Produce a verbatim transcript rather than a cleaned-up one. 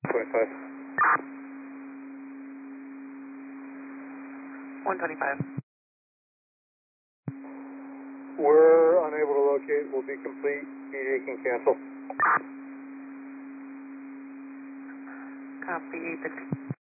twenty-five. one twenty-five. We're unable to locate. Will be complete. P J can cancel. Copy, eight fifty.